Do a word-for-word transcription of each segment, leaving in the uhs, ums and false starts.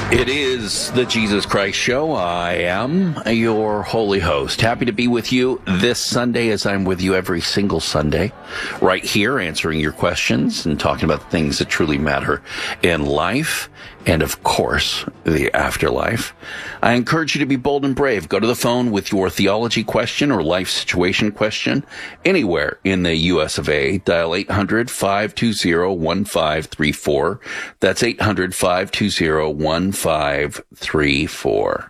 It is the Jesus Christ Show. I am your holy host. Happy to be with you this Sunday, as I'm with you every single Sunday, right here answering your questions and talking about things that truly matter in life and, of course, the afterlife. I encourage you to be bold and brave. Go to the phone with your theology question or life situation question anywhere in the U S of A. Dial eight hundred, five two zero, one five three four. That's eight hundred, five two zero, one five three four.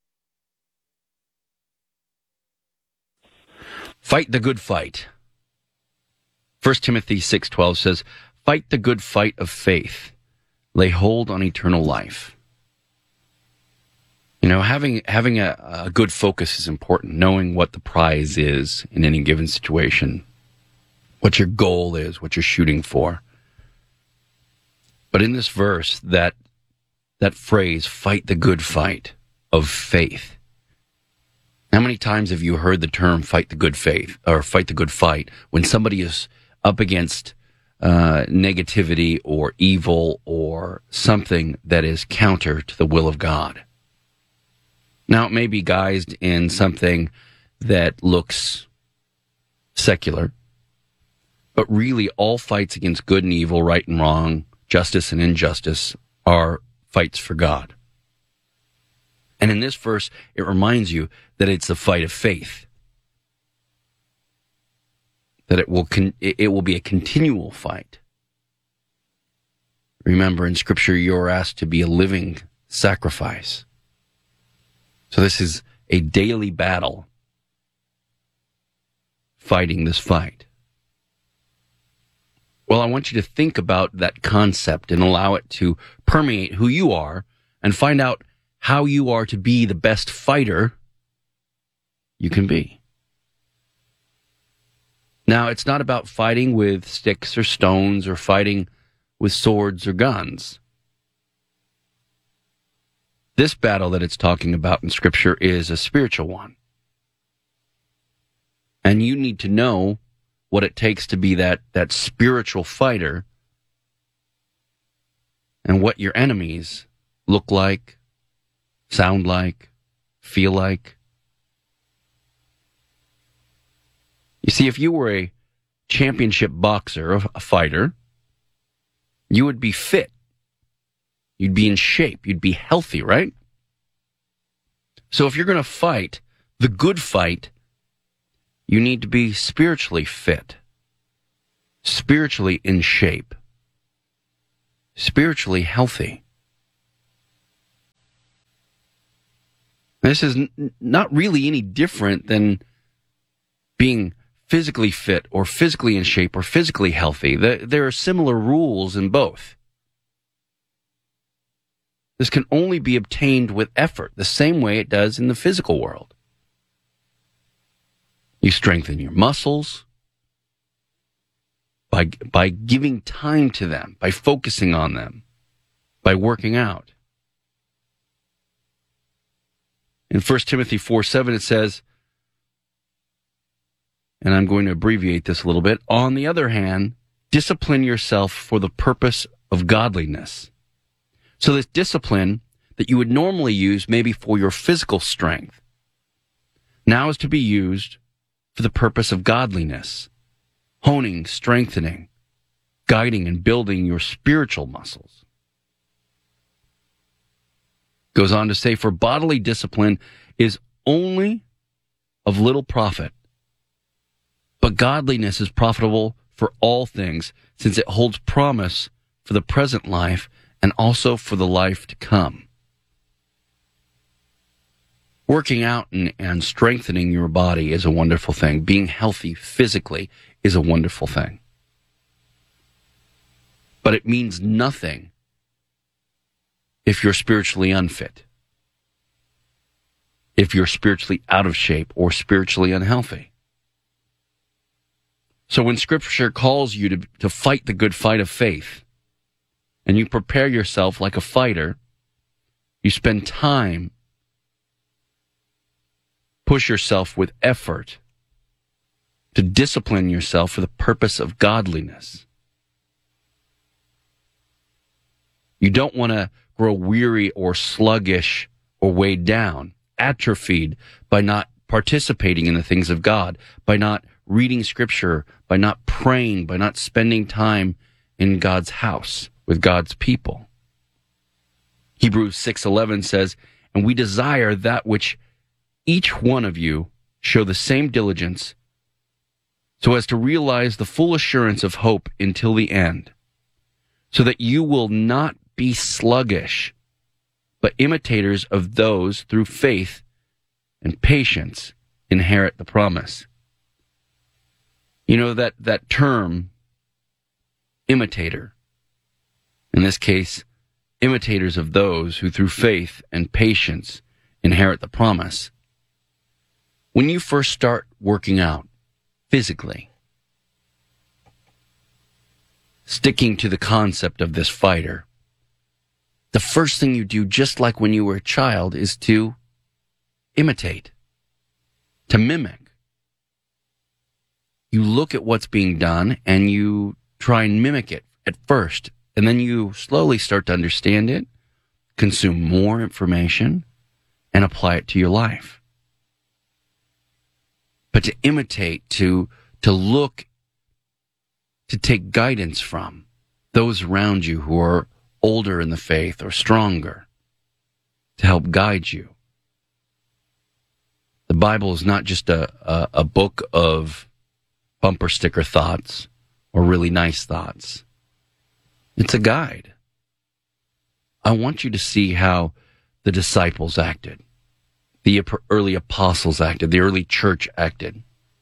Fight the good fight. First Timothy six twelve says, "Fight the good fight of faith. Lay hold on eternal life." You know, having having a, a good focus is important, knowing what the prize is in any given situation, what your goal is, what you're shooting for. But in this verse, that that phrase, fight the good fight of faith. How many times have you heard the term fight the good faith or fight the good fight when somebody is up against uh, negativity or evil or something that is counter to the will of God? Now, it may be guised in something that looks secular, but really all fights against good and evil, right and wrong, justice and injustice are fights for God. And in this verse, it reminds you that it's a fight of faith. That it will con- it will be a continual fight. Remember, in Scripture, you're asked to be a living sacrifice. So this is a daily battle, fighting this fight. Well, I want you to think about that concept and allow it to permeate who you are and find out how you are to be the best fighter you can be. Now, it's not about fighting with sticks or stones or fighting with swords or guns. This battle that it's talking about in Scripture is a spiritual one. And you need to know what it takes to be that, that spiritual fighter and what your enemies look like, sound like, feel like. You see, if you were a championship boxer, a fighter, you would be fit. You'd be in shape. You'd be healthy, right? So if you're going to fight the good fight, you need to be spiritually fit, spiritually in shape, spiritually healthy. This is n- not really any different than being physically fit or physically in shape or physically healthy. There are similar rules in both. This can only be obtained with effort, the same way it does in the physical world. You strengthen your muscles by, by giving time to them, by focusing on them, by working out. In First Timothy four seven, it says, and I'm going to abbreviate this a little bit, "On the other hand, discipline yourself for the purpose of godliness." So this discipline that you would normally use maybe for your physical strength now is to be used for the purpose of godliness, honing, strengthening, guiding, and building your spiritual muscles. Goes on to say, "For bodily discipline is only of little profit, but godliness is profitable for all things, since it holds promise for the present life and also for the life to come." Working out and, and strengthening your body is a wonderful thing. Being healthy physically is a wonderful thing. But it means nothing if you're spiritually unfit, if you're spiritually out of shape or spiritually unhealthy. So when Scripture calls you to, to fight the good fight of faith, and you prepare yourself like a fighter, you spend time, push yourself with effort to discipline yourself for the purpose of godliness. You don't want to grow weary or sluggish or weighed down, atrophied by not participating in the things of God, by not reading Scripture, by not praying, by not spending time in God's house with God's people. Hebrews six eleven says, "And we desire that which each one of you show the same diligence, so as to realize the full assurance of hope until the end, so that you will not be sluggish, but imitators of those through faith and patience inherit the promise." You know, that, that term, imitator, in this case, imitators of those who through faith and patience inherit the promise. When you first start working out physically, sticking to the concept of this fighter, the first thing you do, just like when you were a child, is to imitate, to mimic. You look at what's being done and you try and mimic it at first, and then you slowly start to understand it, consume more information, and apply it to your life. But to imitate, to, to look, to take guidance from those around you who are older in the faith or stronger, to help guide you. The Bible is not just a, a, a book of bumper sticker thoughts or really nice thoughts. It's a guide. I want you to see how the disciples acted, the early apostles acted, the early church acted.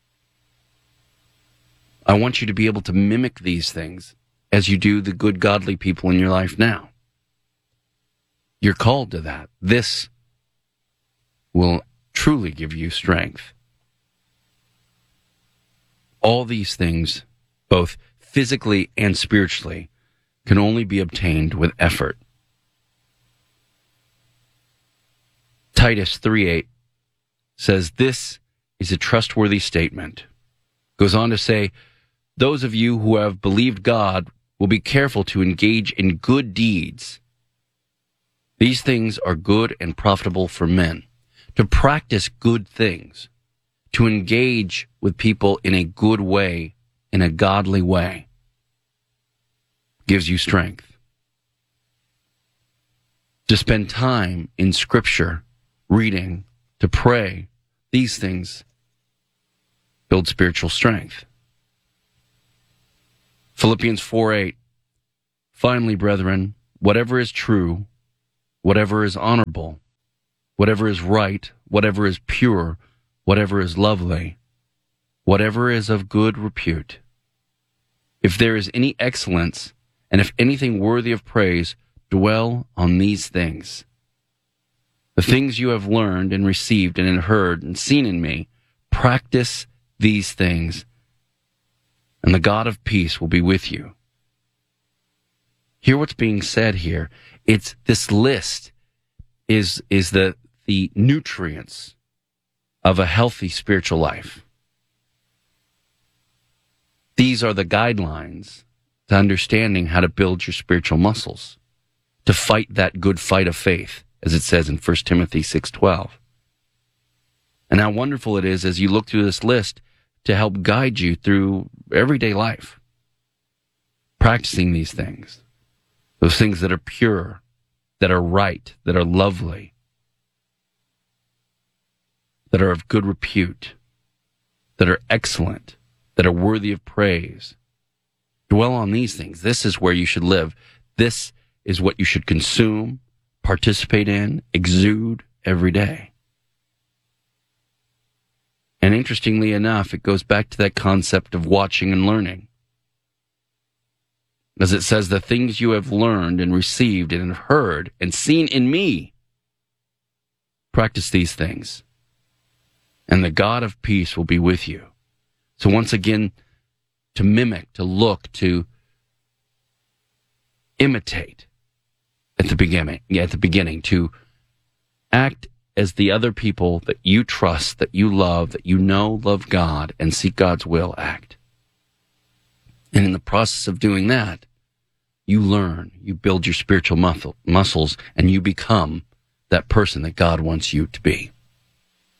I want you to be able to mimic these things as you do the good, godly people in your life now. You're called to that. This will truly give you strength. All these things, both physically and spiritually, can only be obtained with effort. Titus three eight says, "This is a trustworthy statement." Goes on to say, "Those of you who have believed God will be careful to engage in good deeds. These things are good and profitable for men." To practice good things, to engage with people in a good way, in a godly way, gives you strength. To spend time in Scripture, reading, to pray, these things build spiritual strength. Philippians four eight, "Finally, brethren, whatever is true, whatever is honorable, whatever is right, whatever is pure, whatever is lovely, whatever is of good repute, if there is any excellence, and if anything worthy of praise, dwell on these things. The things you have learned and received and heard and seen in me, practice these things, and the God of peace will be with you." Hear what's being said here. It's this list is is the the nutrients of a healthy spiritual life. These are the guidelines to understanding how to build your spiritual muscles, to fight that good fight of faith, as it says in First Timothy six twelve. And how wonderful it is as you look through this list to help guide you through everyday life, practicing these things, those things that are pure, that are right, that are lovely, that are of good repute, that are excellent, that are worthy of praise. Dwell on these things. This is where you should live. This is what you should consume, participate in, exude every day. And interestingly enough, it goes back to that concept of watching and learning. As it says, the things you have learned and received and heard and seen in me, practice these things, and the God of peace will be with you. So once again, to mimic, to look, to imitate at the beginning, at the beginning, to act as the other people that you trust, that you love, that you know love God and seek God's will act. And in the process of doing that, you learn, you build your spiritual muscle, muscles, and you become that person that God wants you to be.